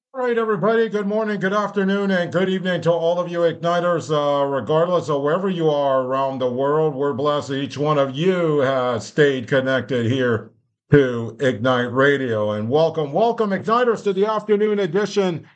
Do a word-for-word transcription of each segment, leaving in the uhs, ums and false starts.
All right, everybody. Good morning, good afternoon, and good evening to all of you Igniters, uh, regardless of wherever you are around the world. We're blessed that each one of you has stayed connected here to Ignite Radio. And welcome, welcome, Igniters, to the afternoon edition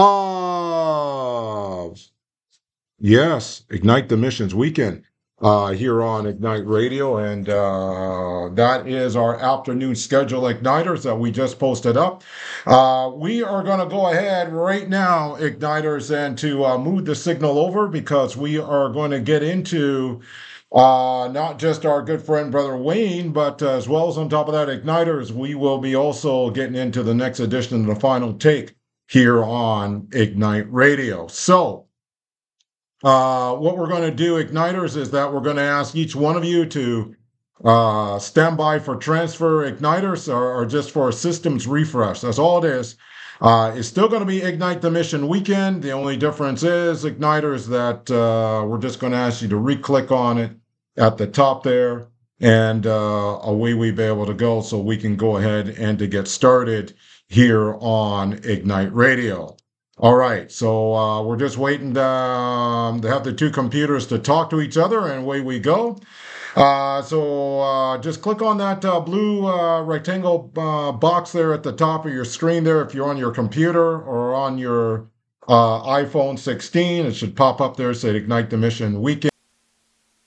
of Yes, Ignite the Missions weekend uh, here on Ignite Radio. And uh, that is our afternoon schedule Igniters that we just posted up. Uh, we are going to go ahead right now, Igniters, and to uh, move the signal over because we are going to get into uh, not just our good friend, Brother Wayne, but uh, as well as on top of that, Igniters, we will be also getting into the next edition of the Final Take here on Ignite Radio. So, uh, what we're going to do, Igniters, is that we're going to ask each one of you to uh, stand by for transfer Igniters or, or just for a systems refresh. That's all it is. Uh, it's still going to be Ignite the Mission weekend. The only difference is, Igniters, that uh, we're just going to ask you to re-click on it at the top there, and uh, away we be able to go so we can go ahead and to get started here on Ignite Radio. All right, so uh, we're just waiting to, um, to have the two computers to talk to each other, and away we go. Uh, so uh, just click on that uh, blue uh, rectangle uh, box there at the top of your screen there if you're on your computer or on your uh, iPhone sixteen. It should pop up there, say Ignite the Mission Weekend.